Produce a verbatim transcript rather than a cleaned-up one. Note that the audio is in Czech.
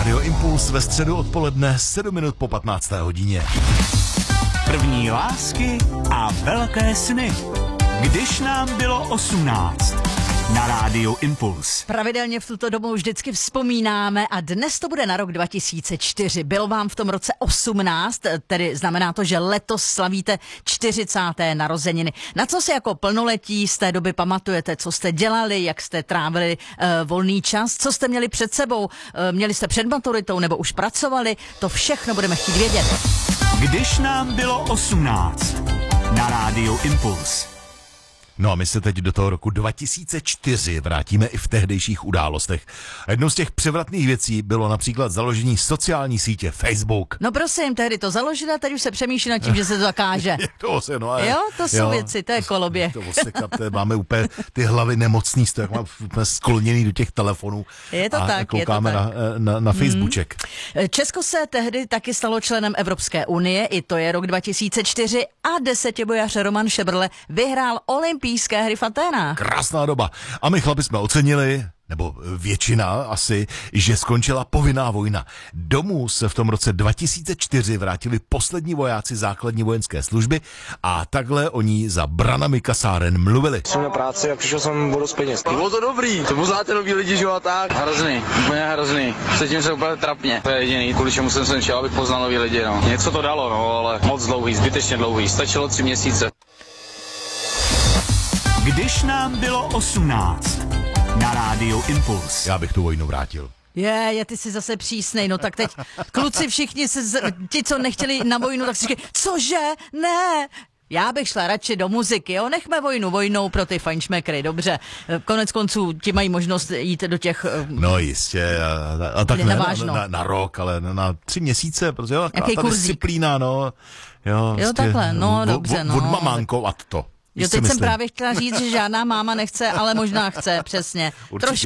Rádio Impuls ve středu odpoledne sedm minut po patnácté hodině. První lásky a velké sny. Když nám bylo osmnáct. Na Rádiu Impuls. Pravidelně v tuto dobu vždycky vzpomínáme a dnes to bude na rok dva tisíce čtyři. Bylo vám v tom roce osmnáct, tedy znamená to, že letos slavíte čtyřicáté narozeniny. Na co si jako plnoletí z té doby pamatujete? Co jste dělali, jak jste trávili uh, volný čas, co jste měli před sebou? Uh, měli jste před maturitou nebo už pracovali? To všechno budeme chtít vědět. Když nám bylo osmnáct. Na Rádiu Impuls. No a my se teď do toho roku dva tisíce čtyři vrátíme i v tehdejších událostech. A jednou z těch převratných věcí bylo například založení sociální sítě Facebook. No prosím, tehdy to založili a teď už se přemýšlí nad tím, že se to zakáže. to se, no, ale, jo, to jsou jo, věci, to je koloběh. To osekat, máme úplně ty hlavy nemocný, jak mám úplně skloněný do těch telefonů. Je to a tak, koukáme je to na, tak. na, na Facebooček. Hmm. Česko se tehdy taky stalo členem Evropské unie, i to je rok dva tisíce čtyři a desetibojař Roman Šebrle vyhrál olympijské hry v Aténách. Krásná doba. A my chlapi jsme ocenili, nebo většina asi, že skončila povinná vojna. Domů se v tom roce dva tisíce čtyři vrátili poslední vojáci základní vojenské služby a takhle oni za branami kasáren mluvili. Jsem na práci a přišel jsem o dost peněz. Bylo to dobrý, to poznáte nový lidi, že jo, a tak. Hrozný, úplně hrozný. Cítím se úplně trapně. To je jediný, kvůli čemu jsem sem šel, abych poznal nový lidi, no. Něco to dalo, no, ale moc dlouhý, zbytečně dlouhý. Stačilo tři měsíce. Když nám bylo osmnáct. Na Rádiu Impuls. Já bych tu vojnu vrátil. Je, je, ty jsi zase přísnej, no tak teď kluci všichni, se, z, ti, co nechtěli na vojnu, tak si říkají, cože, ne, já bych šla radši do muziky, jo, nechme vojnu vojnou pro ty fajnšmekry, dobře, konec konců ti mají možnost jít do těch... No jistě, a, a tak ne na, na, na rok, ale na, na tři měsíce, protože jo, ta disciplína, no, jo, jo takhle, no v, dobře, no. Odmamánkovat to. Jo, teď jsem právě chtěla říct, že žádná máma nechce, ale možná chce, přesně. Určitě. Trošku